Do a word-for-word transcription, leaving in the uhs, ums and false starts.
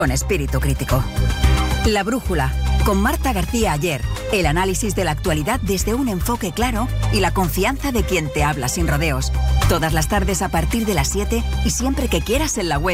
con espíritu crítico. La Brújula, con Marta García Ayer. El análisis de la actualidad desde un enfoque claro y la confianza de quien te habla sin rodeos. Todas las tardes a partir de las siete y siempre que quieras en la web.